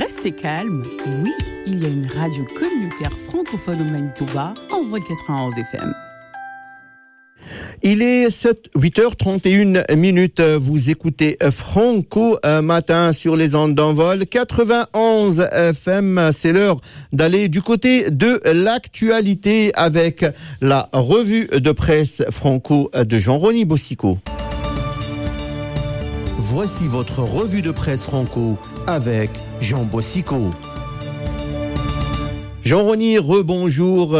restez calme. Oui, il y a une radio communautaire francophone au Manitoba, Envoi 91 FM. Il est 8h31. Vous écoutez Franco Matin sur les ondes d'Envol 91 FM. C'est l'heure d'aller du côté de l'actualité avec la revue de presse Franco de Jean-Rony Bossico. Voici votre revue de presse Franco avec Jean Bossico. Jean-Rony, rebonjour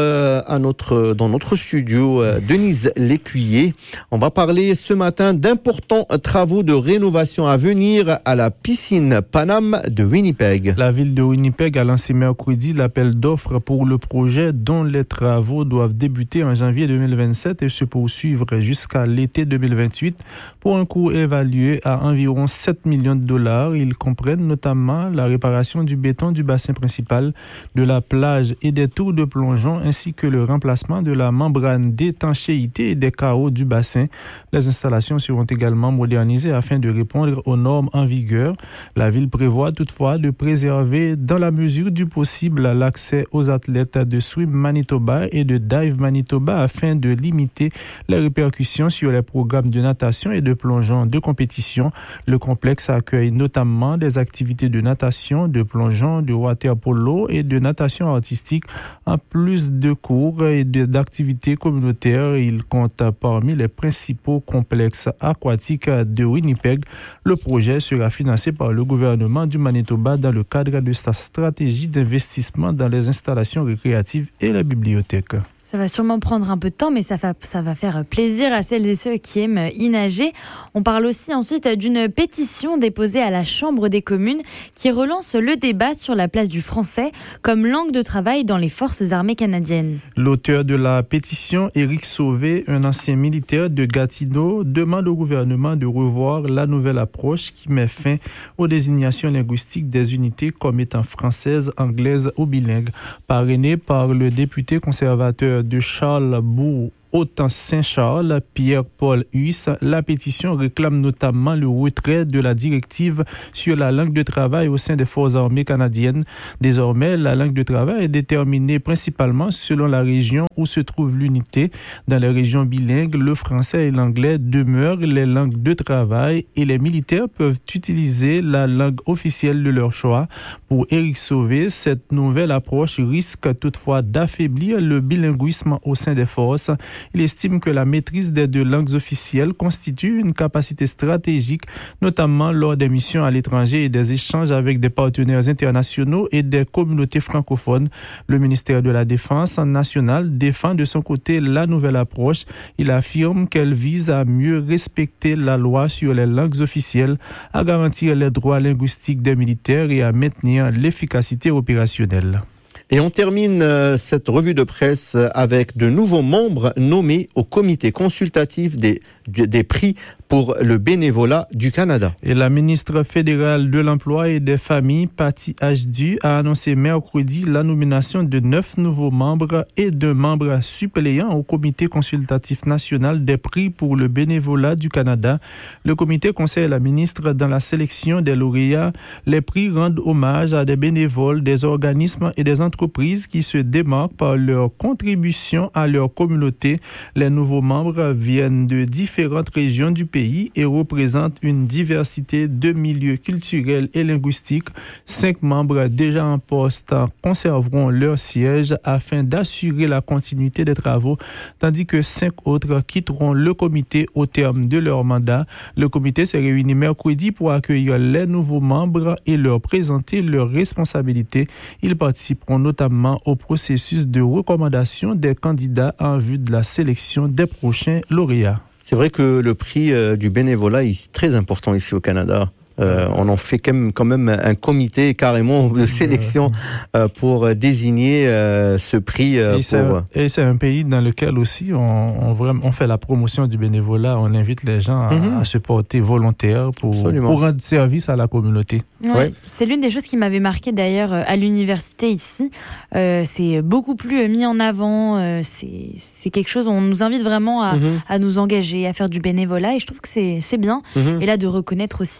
dans notre studio, Denise Lécuyer. On va parler ce matin d'importants travaux de rénovation à venir à la piscine Paname de Winnipeg. La ville de Winnipeg a lancé mercredi l'appel d'offres pour le projet dont les travaux doivent débuter en janvier 2027 et se poursuivre jusqu'à l'été 2028 pour un coût évalué à environ 7 millions de dollars. Ils comprennent notamment la réparation du béton du bassin principal, de la plage et des tours de plongeon ainsi que le remplacement de la membrane d'étanchéité et des carreaux du bassin. Les installations seront également modernisées afin de répondre aux normes en vigueur. La ville prévoit toutefois de préserver dans la mesure du possible l'accès aux athlètes de Swim Manitoba et de Dive Manitoba afin de limiter les répercussions sur les programmes de natation et de plongeon de compétition. Le complexe accueille notamment des activités de natation, de plongeon, de water polo et de natation artistique, en plus de cours et d'activités communautaires. Il compte parmi les principaux complexes aquatiques de Winnipeg. Le projet sera financé par le gouvernement du Manitoba dans le cadre de sa stratégie d'investissement dans les installations récréatives et les bibliothèques. Ça va sûrement prendre un peu de temps, mais ça va faire plaisir à celles et ceux qui aiment y nager. On parle aussi ensuite d'une pétition déposée à la Chambre des communes qui relance le débat sur la place du français comme langue de travail dans les forces armées canadiennes. L'auteur de la pétition, Éric Sauvé, un ancien militaire de Gatineau, demande au gouvernement de revoir la nouvelle approche qui met fin aux désignations linguistiques des unités comme étant françaises, anglaises ou bilingues. Parrainé par le député conservateur de Charlesbourg, Saint-Charles, Pierre-Paul Huys, la pétition réclame notamment le retrait de la directive sur la langue de travail au sein des forces armées canadiennes. Désormais, la langue de travail est déterminée principalement selon la région où se trouve l'unité. Dans les régions bilingues, le français et l'anglais demeurent les langues de travail et les militaires peuvent utiliser la langue officielle de leur choix. Pour Éric Sauvé, cette nouvelle approche risque toutefois d'affaiblir le bilinguisme au sein des forces. Il estime que la maîtrise des deux langues officielles constitue une capacité stratégique, notamment lors des missions à l'étranger et des échanges avec des partenaires internationaux et des communautés francophones. Le ministère de la Défense nationale défend de son côté la nouvelle approche. Il affirme qu'elle vise à mieux respecter la loi sur les langues officielles, à garantir les droits linguistiques des militaires et à maintenir l'efficacité opérationnelle. Et on termine cette revue de presse avec de nouveaux membres nommés au comité consultatif des prix pour le bénévolat du Canada. Et la ministre fédérale de l'Emploi et des Familles, Patty Hajdu, a annoncé mercredi la nomination de 9 nouveaux membres et de membres suppléants au comité consultatif national des prix pour le bénévolat du Canada. Le comité conseille la ministre dans la sélection des lauréats. Les prix rendent hommage à des bénévoles, des organismes et des entreprises qui se démarquent par leur contribution à leur communauté. Les nouveaux membres viennent de différentes régions du pays et représentent une diversité de milieux culturels et linguistiques. 5 membres déjà en poste conserveront leur siège afin d'assurer la continuité des travaux, tandis que 5 autres quitteront le comité au terme de leur mandat. Le comité s'est réuni mercredi pour accueillir les nouveaux membres et leur présenter leurs responsabilités. Ils participeront notamment au processus de recommandation des candidats en vue de la sélection des prochains lauréats. C'est vrai que le prix du bénévolat est très important ici au Canada. On en fait quand même un comité carrément de sélection pour désigner ce prix. Et c'est un pays dans lequel aussi on fait la promotion du bénévolat. On invite les gens à se porter volontaire pour rendre service à la communauté. Ouais. C'est l'une des choses qui m'avait marqué d'ailleurs à l'université ici. C'est beaucoup plus mis en avant. C'est quelque chose où on nous invite vraiment à nous engager, à faire du bénévolat. Et je trouve que c'est bien. Et là, de reconnaître aussi ce genre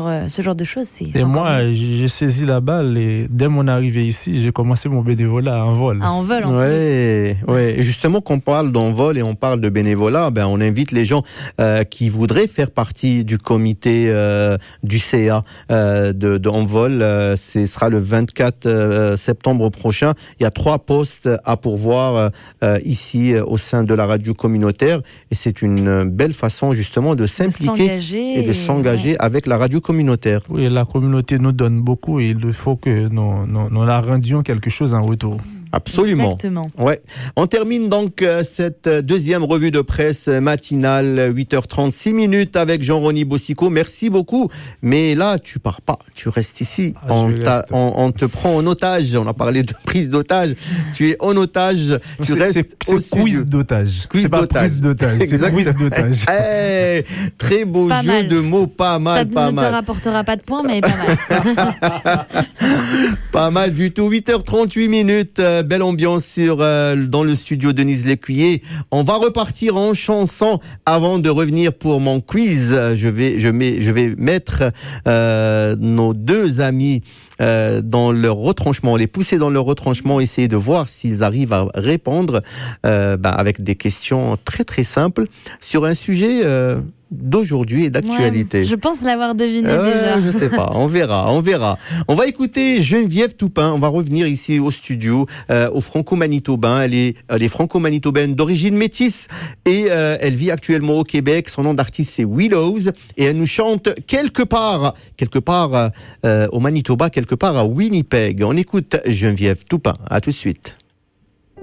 ce genre de choses. Et moi, j'ai saisi la balle et dès mon arrivée ici, j'ai commencé mon bénévolat à Envol. À Envol, en plus. Ouais. Justement, quand on parle d'Envol et on parle de bénévolat, on invite les gens qui voudraient faire partie du comité du CA de Envol. Ce sera le 24 septembre prochain. Il y a 3 postes à pourvoir ici au sein de la radio communautaire et c'est une belle façon justement de s'impliquer et de s'engager avec la radio communautaire. Oui, la communauté nous donne beaucoup et il faut que nous la rendions quelque chose en retour. Absolument. Exactement. Ouais. On termine donc cette deuxième revue de presse matinale, 8h36 avec Jean-Rony Bossico. Merci beaucoup. Mais là, tu pars pas. Tu restes ici. On te prend en otage. On a parlé de prise d'otage. Tu es en otage. Tu restes au c'est quiz d'otage. Quiz c'est pas d'otage. prise d'otage. C'est quiz d'otage. Très beau pas jeu mal. de mots. Pas mal, Ça ne te rapportera pas de points, mais pas mal. Pas mal du tout. 8h38. Belle ambiance dans le studio Denise Lécuyer. On va repartir en chanson avant de revenir pour mon quiz. Je vais mettre nos 2 amis dans leur retranchement, les pousser dans leur retranchement, essayer de voir s'ils arrivent à répondre avec des questions très très simples sur un sujet d'aujourd'hui et d'actualité. Ouais, je pense l'avoir deviné déjà. Je sais pas, on verra. On va écouter Geneviève Toupin, on va revenir ici au studio, au Franco-Manitobain. Elle est franco-manitobaine d'origine métisse et elle vit actuellement au Québec. Son nom d'artiste c'est Willows et elle nous chante quelque part au Manitoba, quelque part à Winnipeg. On écoute Geneviève Toupin, à tout de suite.